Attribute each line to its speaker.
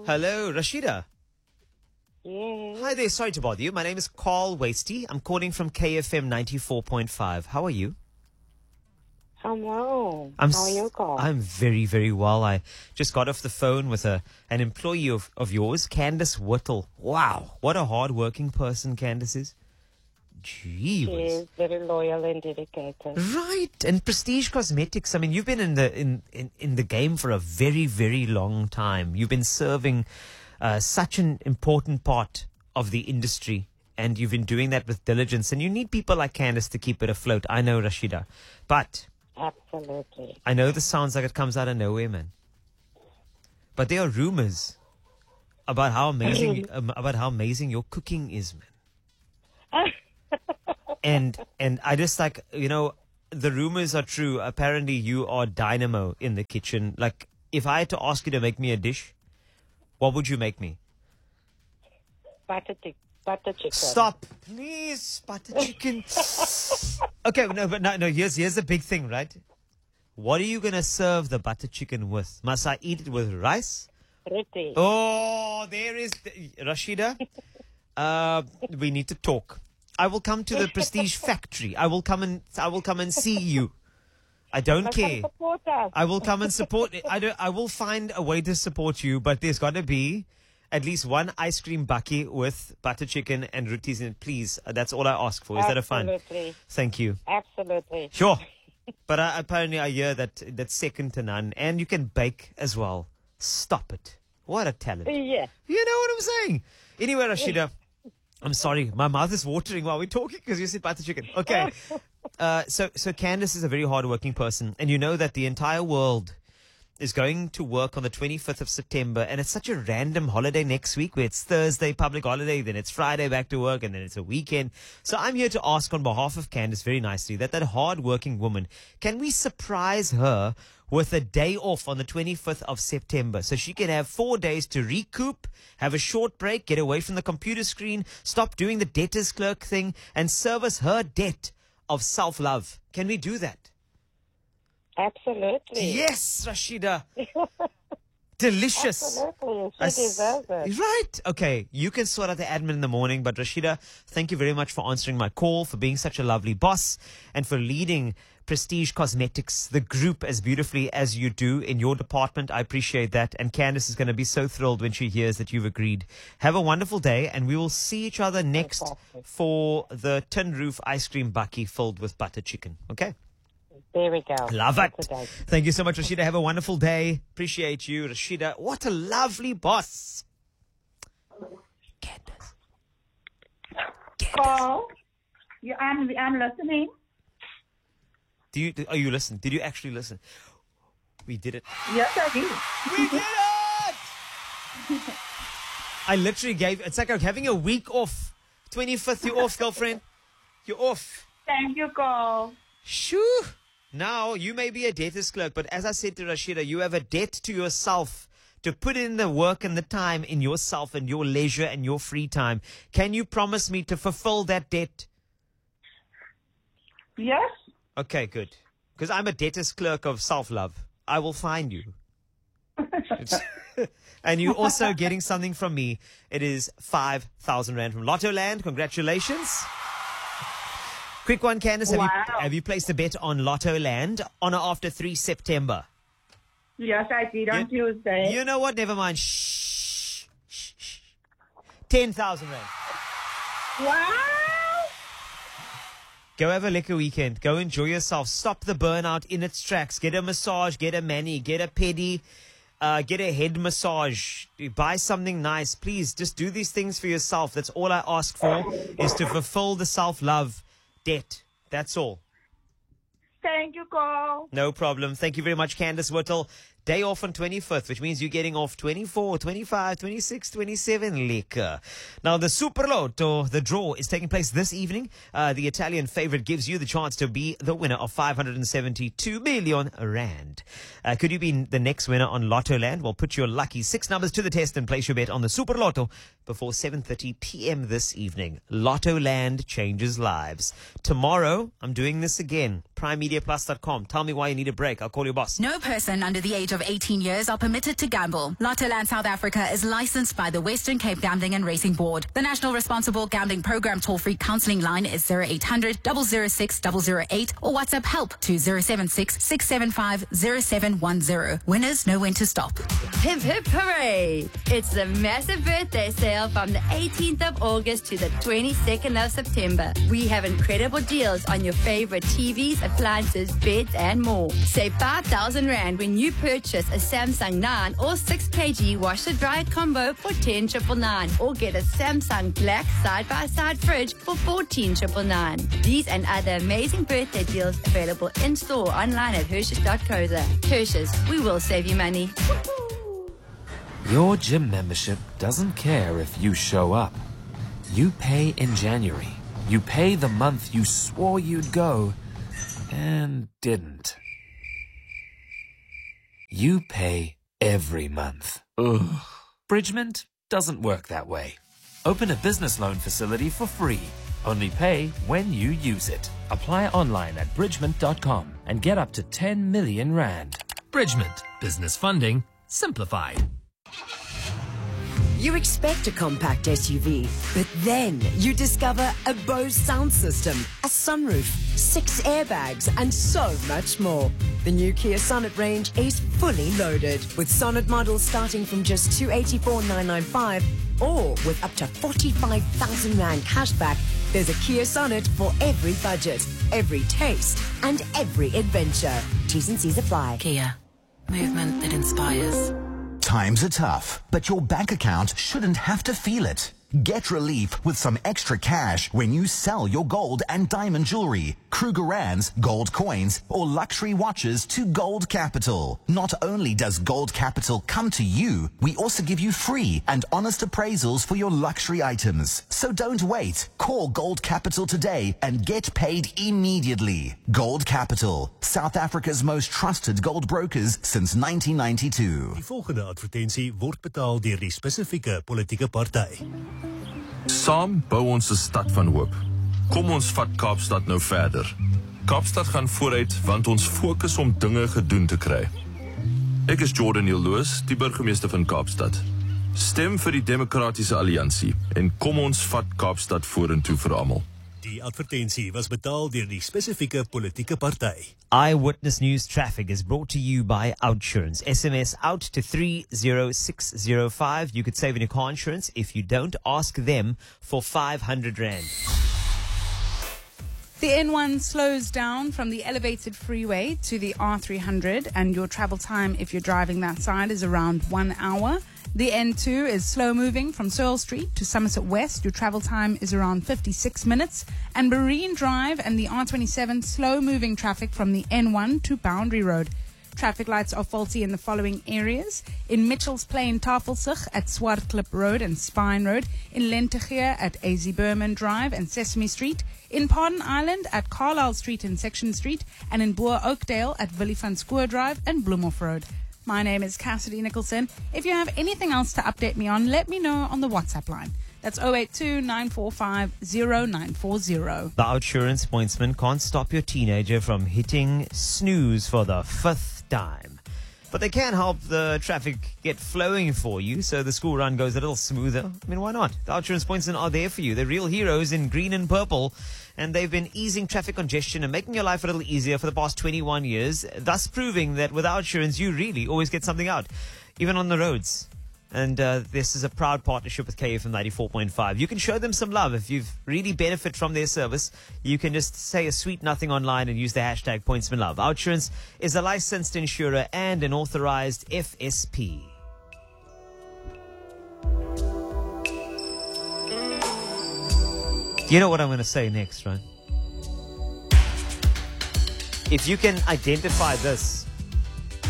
Speaker 1: Hello, Rashida.
Speaker 2: Yes.
Speaker 1: Hi there. Sorry to bother you. My name is Carl Wasty. I'm calling from KFM 94.5. How are you?
Speaker 2: I'm well. How are you, Carl?
Speaker 1: I'm very, very well. I just got off the phone with an employee of yours, Candace Whittle. Wow, what a hard-working person Candace is. Gee
Speaker 2: She
Speaker 1: whiz.
Speaker 2: is very loyal and dedicated.
Speaker 1: Right, and Prestige Cosmetics. I mean, you've been in the game for a very, very long time. You've been serving such an important part of the industry, and you've been doing that with diligence. And you need people like Candace to keep it afloat. I know, Rashida, but
Speaker 2: Absolutely.
Speaker 1: I know this sounds like it comes out of nowhere, man. But there are rumors about how amazing your cooking is, man. And I just like, the rumors are true. Apparently you are dynamo in the kitchen. Like, if I had to ask you to make me a dish, what would you make me?
Speaker 2: Butter chicken.
Speaker 1: Stop, please, butter chicken. Okay, no. Here's the big thing, right? What are you gonna serve the butter chicken with? Must I eat it with rice?
Speaker 2: Roti.
Speaker 1: Oh, there is Rashida. We need to talk. I will come to the Prestige factory. I will come and see you. I don't care.
Speaker 2: Support us.
Speaker 1: I will come and support. I will find a way to support you, but there's got to be at least one ice cream bucky with butter chicken and rotis in it, please. That's all I ask for. Is that a fun?
Speaker 2: Absolutely.
Speaker 1: Thank you.
Speaker 2: Absolutely.
Speaker 1: Sure. But apparently I hear that's second to none. And you can bake as well. Stop it. What a talent.
Speaker 2: Yeah.
Speaker 1: You know what I'm saying? Anyway, Rashida, I'm sorry. My mouth is watering while we're talking because you said butter chicken. Okay. So Candace is a very hardworking person. And you know that the entire world is going to work on the 25th of September, and it's such a random holiday next week where it's Thursday, public holiday, then it's Friday, back to work, and then it's a weekend. So I'm here to ask on behalf of Candace very nicely that hard-working woman, can we surprise her with a day off on the 25th of September so she can have 4 days to recoup, have a short break, get away from the computer screen, stop doing the debtor's clerk thing, and service her debt of self-love? Can we do that?
Speaker 2: Absolutely.
Speaker 1: Yes, Rashida. Delicious.
Speaker 2: Absolutely. She deserves it.
Speaker 1: Right. Okay. You can sort out the admin in the morning, but Rashida, thank you very much for answering my call, for being such a lovely boss, and for leading Prestige Cosmetics, the group, as beautifully as you do in your department. I appreciate that. And Candace is going to be so thrilled when she hears that you've agreed. Have a wonderful day, and we will see each other next for the tin roof ice cream bucky filled with butter chicken. Okay?
Speaker 2: There we go.
Speaker 1: Love it.
Speaker 2: That's a day.
Speaker 1: Thank you so much, Rashida. Have a wonderful day. Appreciate you, Rashida. What a lovely boss. Candace.
Speaker 3: Call. I'm listening.
Speaker 1: Are you listening? Did you actually listen? We did it.
Speaker 3: Yes, I do.
Speaker 1: We did it! I literally it's like having a week off. 25th, you're off, girlfriend. You're off.
Speaker 3: Thank you, Call.
Speaker 1: Shoo! Now, you may be a debtor's clerk, but as I said to Rashida, you have a debt to yourself to put in the work and the time in yourself and your leisure and your free time. Can you promise me to fulfill that debt?
Speaker 3: Yes.
Speaker 1: Okay, good. Because I'm a debtor's clerk of self-love. I will find you. And you're also getting something from me. It is 5,000 Rand from Lotto Land. Congratulations. Quick one, Candace. Have you placed a bet on Lotto Land on or after 3 September?
Speaker 3: Yes, I did on Tuesday.
Speaker 1: You know what? Never mind. Shh. 10,000 Rand.
Speaker 3: Wow.
Speaker 1: Go have a liquor weekend. Go enjoy yourself. Stop the burnout in its tracks. Get a massage. Get a mani. Get a pedi. Get a head massage. Buy something nice. Please, just do these things for yourself. That's all I ask for, is to fulfill the self-love debt. That's all.
Speaker 3: Thank you, Call.
Speaker 1: No problem. Thank you very much, Candace Whittle. Day off on 25th, which means you're getting off 24, 25, 26, 27 liquor. Now, the Super Lotto, the draw, is taking place this evening. The Italian favorite gives you the chance to be the winner of 572 million Rand. Could you be the next winner on Lotto Land? Well, put your lucky 6 numbers to the test and place your bet on the Super Lotto before 7:30 p.m. this evening. Lotto Land changes lives. Tomorrow, I'm doing this again. primemediaplus.com. Tell me why you need a break. I'll call your boss.
Speaker 4: No person under the age of 18 years are permitted to gamble. Lottoland South Africa is licensed by the Western Cape Gambling and Racing Board. The National Responsible Gambling Program toll-free counselling line is 0800 006 008 or WhatsApp help to 076 675 0710. Winners know when to stop.
Speaker 5: Hip hip hooray! It's the massive birthday sale from the 18th of August to the 22nd of September. We have incredible deals on your favorite TVs, appliances, beds, and more. Save 5,000 Rand when you purchase a Samsung 9 or 6 kg washer-dryer combo for 10,999 or get a Samsung Black side-by-side fridge for 14,999. These and other amazing birthday deals available in-store online at Hershey's.co.za. Hershey's, we will save you money.
Speaker 6: Your gym membership doesn't care if you show up. You pay in January. You pay the month you swore you'd go and didn't. You pay every month. Ugh. Bridgement doesn't work that way. Open a business loan facility for free. Only pay when you use it. Apply online at bridgement.com and get up to 10 million Rand.
Speaker 7: Bridgement. Business funding simplified.
Speaker 8: You expect a compact SUV, but then you discover a Bose sound system, a sunroof, 6 airbags, and so much more. The new Kia Sonet range is fully loaded, with Sonet models starting from just 284,995 or with up to 45,000 Rand cashback. There's a Kia Sonet for every budget, every taste, and every adventure. T's and C's apply.
Speaker 4: Kia. Movement that inspires.
Speaker 9: Times are tough, but your bank account shouldn't have to feel it. Get relief with some extra cash when you sell your gold and diamond jewelry, Krugerrands, gold coins, or luxury watches to Gold Capital. Not only does Gold Capital come to you, we also give you free and honest appraisals for your luxury items. So don't wait. Call Gold Capital today and get paid immediately. Gold Capital, South Africa's most trusted gold brokers since 1992.
Speaker 10: Die volgende advertensie word betaal deur die spesifieke politieke party.
Speaker 11: Saam bou ons 'n stad van hoop. Kom ons vat Kaapstad nou verder. Kaapstad gaan vooruit want ons fokus om dinge gedoen te kry. Ek is Jordan Hilloos, die burgemeester van Kaapstad. Stem vir die Demokratiese Alliansie en kom ons vat Kaapstad vorentoe vir almal.
Speaker 10: Die advertensie was betaal deur die spesifieke politieke party.
Speaker 1: Eyewitness News Traffic is brought to you by OUTsurance. SMS out to 30605. You could save on your car insurance. If you don't, ask them for 500 Rand.
Speaker 12: The N1 slows down from the elevated freeway to the R300, and your travel time if you're driving that side is around 1 hour. The N2 is slow moving from Searle Street to Somerset West. Your travel time is around 56 minutes. And Marine Drive and the R27 slow moving traffic from the N1 to Boundary Road. Traffic lights are faulty in the following areas: in Mitchells Plain, Tafelsig at Swartklip Road and Spine Road, in Lentegeur at AZ Berman Drive and Sesame Street, in Pardon Island at Carlisle Street and Section Street, and in Boer Oakdale at Willie van Schoor Drive and Bloemhof Road. My name is Cassidy Nicholson. If you have anything else to update me on, let me know on the WhatsApp line. That's 082-945-0940.
Speaker 1: The OUTsurance pointsman can't stop your teenager from hitting snooze for the 5th time. But they can help the traffic get flowing for you so the school run goes a little smoother. I mean, why not? The OUTsurance pointsmen are there for you. They're real heroes in green and purple, and they've been easing traffic congestion and making your life a little easier for the past 21 years, thus proving that with OUTsurance, you really always get something out, even on the roads. And this is a proud partnership with KFM 94.5. You can show them some love. If you've really benefit from their service, you can just say a sweet nothing online and use the hashtag pointsmanlove. OUTsurance is a licensed insurer and an authorized FSP. You know what I'm going to say next, right? If you can identify this